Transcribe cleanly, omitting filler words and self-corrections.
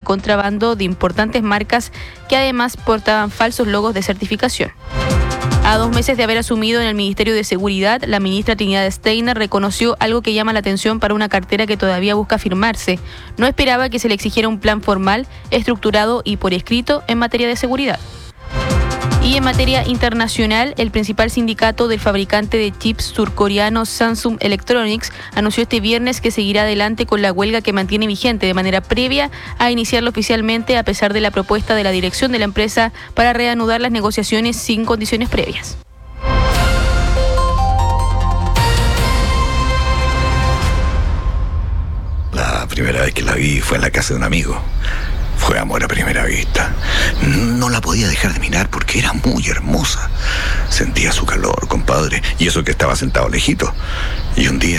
contrabando de importantes marcas que además portaban falsos logos de certificación. A 2 meses de haber asumido en el Ministerio de Seguridad, la ministra Trinidad Steiner reconoció algo que llama la atención para una cartera que todavía busca firmarse. No esperaba que se le exigiera un plan formal, estructurado y por escrito en materia de seguridad. Y en materia internacional, el principal sindicato del fabricante de chips surcoreano Samsung Electronics anunció este viernes que seguirá adelante con la huelga que mantiene vigente de manera previa a iniciarla oficialmente a pesar de la propuesta de la dirección de la empresa para reanudar las negociaciones sin condiciones previas. La primera vez que la vi fue en la casa de un amigo. Fue amor a primera vista. No la podía dejar de mirar porque era muy hermosa. Sentía su calor, compadre, y eso que estaba sentado lejito. Y un día